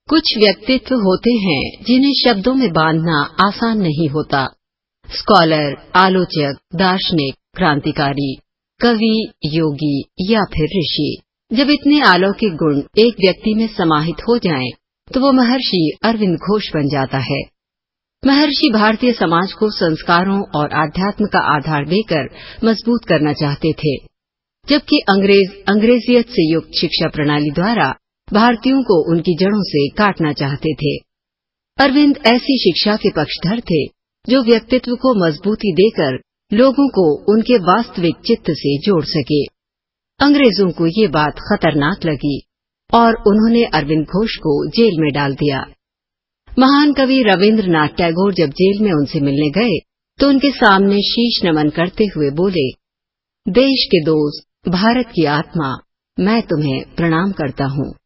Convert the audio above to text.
कुछ व्यक्तित्व होते हैं जिन्हें शब्दों में बांधना आसान नहीं होता। स्कॉलर, आलोचक, दार्शनिक, क्रांतिकारी, कवि, योगी या फिर ऋषि। जब इतने अलौकिक गुण एक व्यक्ति में समाहित हो जाएं, तो वो महर्षि अरविंद घोष बन जाता है। महर्षि भारतीय समाज को संस्कारों और आध्यात्म का आधार देकर मजबूत करना चाहते थे, जबकि अंग्रेजियत से युक्त शिक्षा प्रणाली द्वारा भारतीयों को उनकी जड़ों से काटना चाहते थे। अरविंद ऐसी शिक्षा के पक्षधर थे जो व्यक्तित्व को मजबूती देकर लोगों को उनके वास्तविक चित्त से जोड़ सके। अंग्रेजों को ये बात खतरनाक लगी और उन्होंने अरविंद घोष को जेल में डाल दिया। महान कवि रविंद्रनाथ टैगोर जब जेल में उनसे मिलने गए तो उनके सामने शीश नमन करते हुए बोले, देश के दोस्त, भारत की आत्मा, मैं तुम्हें प्रणाम करता हूँ।